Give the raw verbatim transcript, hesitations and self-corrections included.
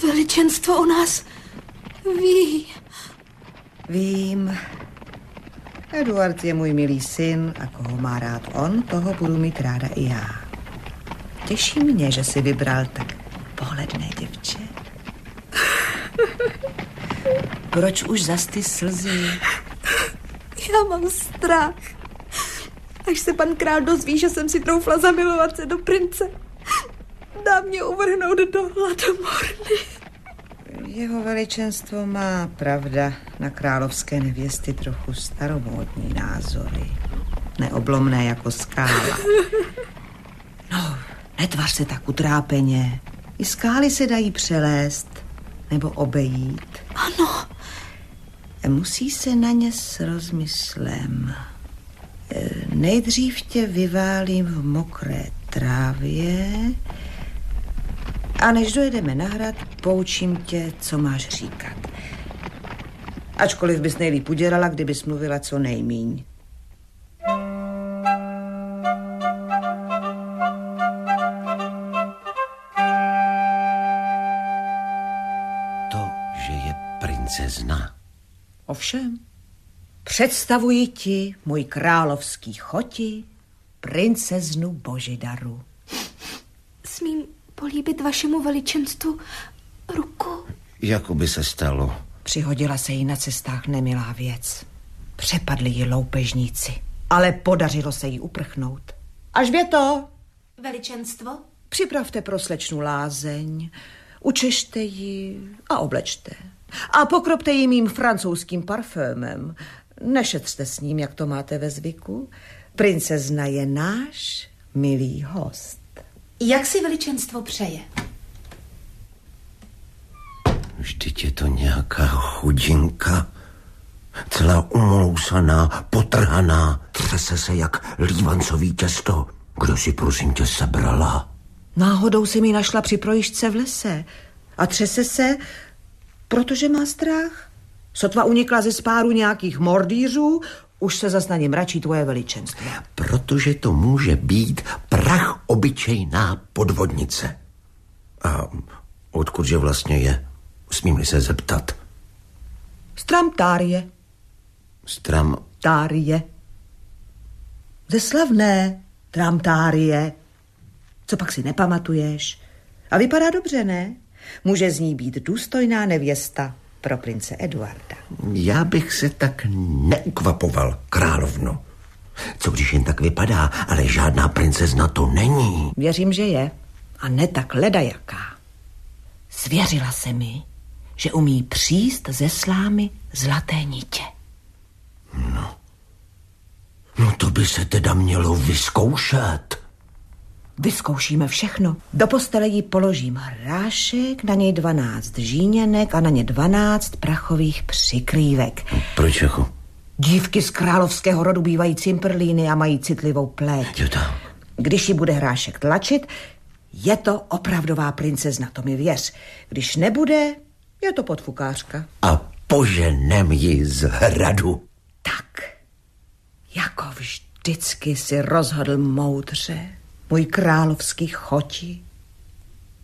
Veličenstvo o nás ví. Vím. Eduard je můj milý syn a koho má rád on, toho budu mít ráda i já. Těší mě, že si vybral tak pohledné děvče. Proč už zas ty slzy? Já mám strach. Až se pan král dozví, že jsem si troufla zamilovat se do prince, dá mě uvrhnout do hladomorny. Jeho veličenstvo má, pravda, na královské nevěsty trochu staromódní názory. Neoblomné jako skála. No, netvař se tak utrápeně. I skály se dají přelézt nebo obejít. Ano. Musí se na ně s rozmyslem. Nejdřív tě vyválím v mokré trávě a než dojedeme na hrad, poučím tě, co máš říkat. Ačkoliv bys nejlíp udělala, kdybys mluvila co nejmíň. To, že je princezna. Ovšem, představuji ti, můj královský choti, princeznu Božidaru. Smím políbit vašemu veličenstvu ruku? Jako by se stalo. Přihodila se jí na cestách nemilá věc. Přepadli ji loupežníci, ale podařilo se jí uprchnout. Alžběto! Veličenstvo? Připravte pro slečnu lázeň, učešte ji a oblečte. A pokropte ji mým francouzským parfémem. Nešetřte s ním, jak to máte ve zvyku. Princezna je náš milý host. Jak si veličenstvo přeje? Vždyť je to nějaká chudinka. Celá umousaná, potrhaná. Třese se jak lívancový těsto. Kdo si prosím tě sebrala? Náhodou si mi našla při projížďce v lese. A třese se, protože má strach. Sotva unikla ze spáru nějakých mordýřů, už se zas na ně mračí tvoje veličenstvo. Protože to může být prach obyčejná podvodnice. A odkudže vlastně je? Smím-li se zeptat? Stram Tárie. Stram... Tárie. Ze slavné Tramtárie. Co pak si nepamatuješ? A vypadá dobře, ne? Může z ní být důstojná nevěsta pro prince Eduarda. Já bych se tak neukvapoval, královno. Co když jen tak vypadá, ale žádná princezna to není. Věřím, že je. A ne tak ledajaká. Svěřila se mi, že umí příst ze slámy zlaté nitě. No. No to by se teda mělo vyzkoušet. Vyzkoušíme všechno. Do postele jí položím hrášek, na něj dvanáct žíněnek a na ně dvanáct prachových přikrývek. Proč jako? Dívky z královského rodu bývají cimprlíny a mají citlivou pleť. Jo, to. Když ji bude hrášek tlačit, je to opravdová princezna, to mi věř. Když nebude, je to podfukářka. A poženem ji z hradu. Tak, jako vždycky si rozhodl moudře, můj královský choti.